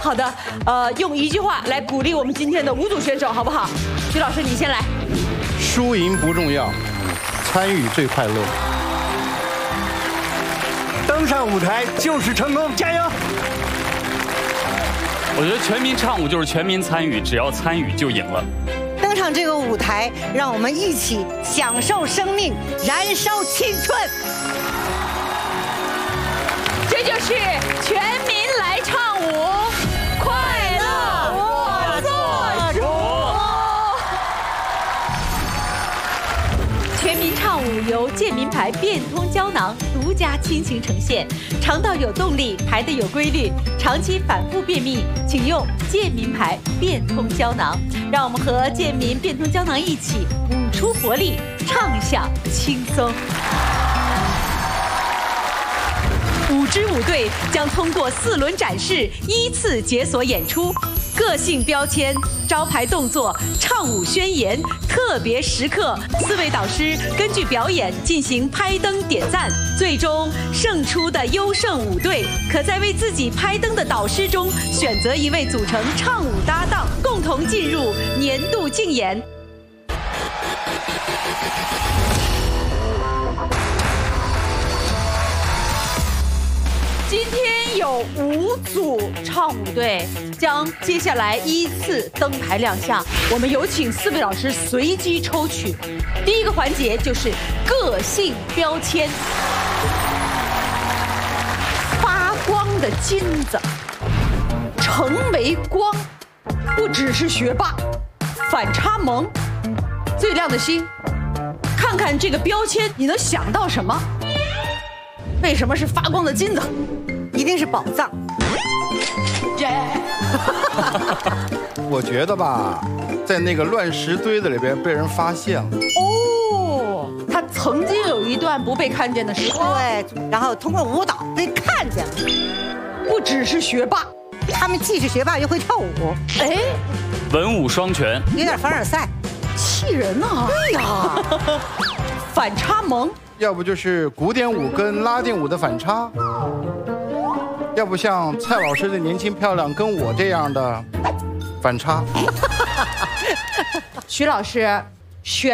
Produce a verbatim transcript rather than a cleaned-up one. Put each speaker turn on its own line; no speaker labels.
好的，呃，用一句话来鼓励我们今天的五组选手，好不好？徐老师，你先来。
输赢不重要，参与最快乐。
登上舞台就是成功，加油！
我觉得全民唱舞就是全民参与，只要参与就赢了。
登上这个舞台，让我们一起享受生命，燃烧青春。
这就是全民来唱舞，快乐我做主。全民唱舞由健民牌变通胶囊独家倾情呈现，肠道有动力，排得有规律，长期反复便秘，请用健民牌变通胶囊。让我们和健民变通胶囊一起舞出活力，畅享轻松。五支舞队将通过四轮展示，依次解锁演出，个性标签、招牌动作、唱舞宣言、特别时刻，四位导师根据表演进行拍灯点赞，最终胜出的优胜舞队可在为自己拍灯的导师中选择一位组成唱舞搭档，共同进入年度竞演。今天有五组唱舞队将接下来依次登台亮相，我们有请四位老师随机抽取。第一个环节就是个性标签，发光的金子，成为光，不只是学霸，反差萌，最亮的星。看看这个标签，你能想到什么？为什么是发光的金子？
一定是宝藏。
我觉得吧，在那个乱石堆子里边被人发现了。
哦，他曾经有一段不被看见的时光。
对，然后通过舞蹈被看见了。
不只是学霸，
他们既是学霸又会跳舞。
哎，
文武双全，
有点凡尔赛，
气人啊！对呀，反差萌。
要不就是古典舞跟拉丁舞的反差，要不像蔡老师的年轻漂亮跟我这样的反差。
徐老师选。